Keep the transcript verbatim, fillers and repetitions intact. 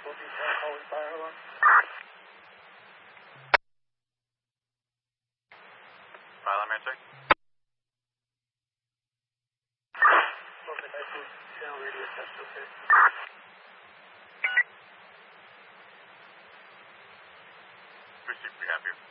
Will be calling fire alarm. Fire alarm answer. Open nineteen, channel radio test, okay. Received, we have you.